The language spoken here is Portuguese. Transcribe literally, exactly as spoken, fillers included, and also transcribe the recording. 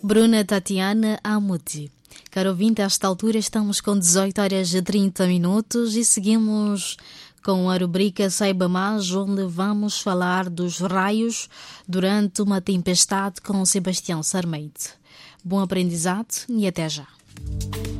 Bruna Tatiana Amuti. Caro ouvinte, a esta altura estamos com dezoito horas e trinta minutos e seguimos com a rubrica Saiba Mais, onde vamos falar dos raios durante uma tempestade com Sebastião Sarmeite. Bom aprendizado e até já.